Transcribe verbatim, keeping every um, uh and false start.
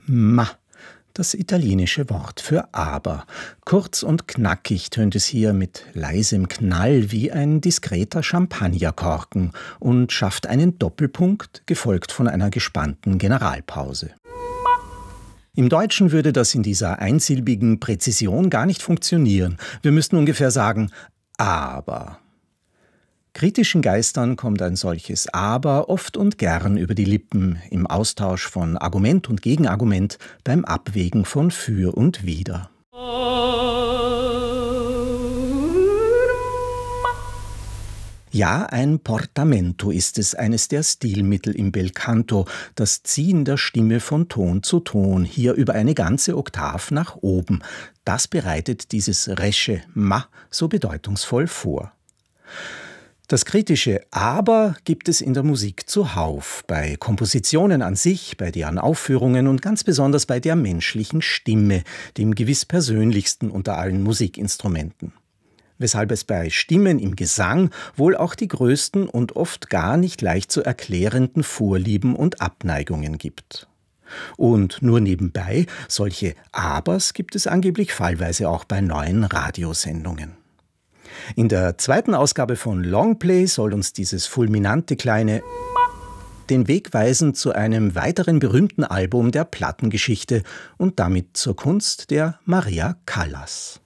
Ma, das italienische Wort für aber. Kurz und knackig tönt es hier mit leisem Knall wie ein diskreter Champagnerkorken und schafft einen Doppelpunkt, gefolgt von einer gespannten Generalpause. Im Deutschen würde das in dieser einsilbigen Präzision gar nicht funktionieren. Wir müssten ungefähr sagen, aber. Kritischen Geistern kommt ein solches Aber oft und gern über die Lippen, im Austausch von Argument und Gegenargument, beim Abwägen von Für und Wider. Ja, ein Portamento ist es, eines der Stilmittel im Belcanto, das Ziehen der Stimme von Ton zu Ton, hier über eine ganze Oktav nach oben. Das bereitet dieses resche Ma so bedeutungsvoll vor. Das kritische Aber gibt es in der Musik zuhauf, bei Kompositionen an sich, bei deren Aufführungen und ganz besonders bei der menschlichen Stimme, dem gewiss persönlichsten unter allen Musikinstrumenten. Weshalb es bei Stimmen im Gesang wohl auch die größten und oft gar nicht leicht zu erklärenden Vorlieben und Abneigungen gibt. Und nur nebenbei, solche Abers gibt es angeblich fallweise auch bei neuen Radiosendungen. In der zweiten Ausgabe von Longplay soll uns dieses fulminante kleine den Weg weisen zu einem weiteren berühmten Album der Plattengeschichte und damit zur Kunst der Maria Callas.